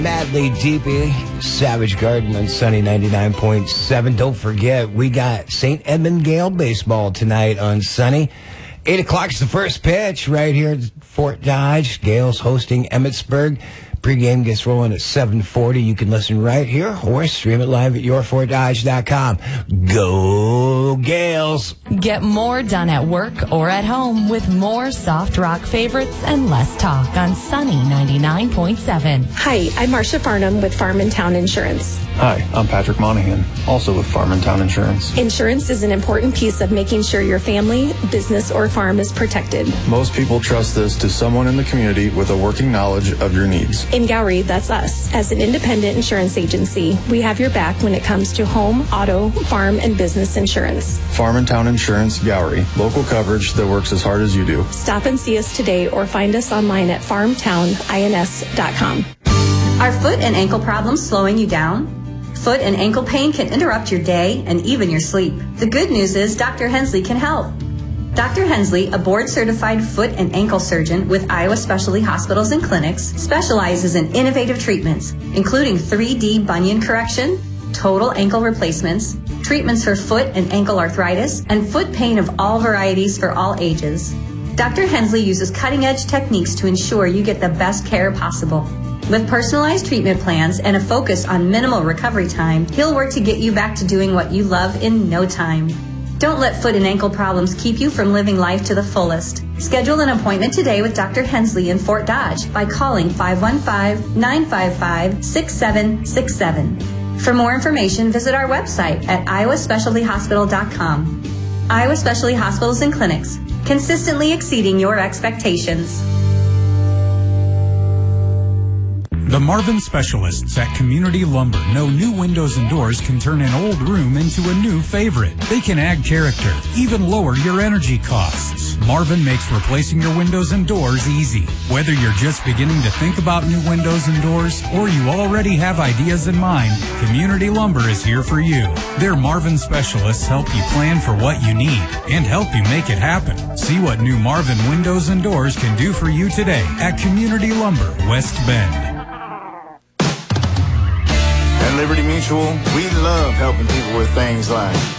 Madly Deepy, Savage Garden on Sunny 99.7. Don't forget, we got St. Edmund Gale baseball tonight on Sunny. 8 o'clock is the first pitch right here at Fort Dodge. Gale's hosting Emmitsburg. Pre-game gets rolling at 7:40. You can listen right here or stream it live at yourfortdodge.com. Go Gales! Get more done at work or at home with more soft rock favorites and less talk on Sunny 99.7. Hi, I'm Marcia Farnham with Farm and Town Insurance. Hi, I'm Patrick Monahan, also with Farm and Town Insurance. Insurance is an important piece of making sure your family, business, or farm is protected. Most people trust this to someone in the community with a working knowledge of your needs. In Gowrie, that's us. As an independent insurance agency, we have your back when it comes to home, auto, farm, and business insurance. Farm and Town Insurance, Gowrie. Local coverage that works as hard as you do. Stop and see us today or find us online at farmtownins.com. Are foot and ankle problems slowing you down? Foot and ankle pain can interrupt your day and even your sleep. The good news is Dr. Hensley can help. Dr. Hensley, a board-certified foot and ankle surgeon with Iowa Specialty Hospitals and Clinics, specializes in innovative treatments, including 3D bunion correction, total ankle replacements, treatments for foot and ankle arthritis, and foot pain of all varieties for all ages. Dr. Hensley uses cutting-edge techniques to ensure you get the best care possible. With personalized treatment plans and a focus on minimal recovery time, he'll work to get you back to doing what you love in no time. Don't let foot and ankle problems keep you from living life to the fullest. Schedule an appointment today with Dr. Hensley in Fort Dodge by calling 515-955-6767. For more information, visit our website at iowaspecialtyhospital.com. Iowa Specialty Hospitals and Clinics, consistently exceeding your expectations. The Marvin Specialists at Community Lumber know new windows and doors can turn an old room into a new favorite. They can add character, even lower your energy costs. Marvin makes replacing your windows and doors easy. Whether you're just beginning to think about new windows and doors or you already have ideas in mind, Community Lumber is here for you. Their Marvin Specialists help you plan for what you need and help you make it happen. See what new Marvin windows and doors can do for you today at Community Lumber, West Bend. At Liberty Mutual, we love helping people with things like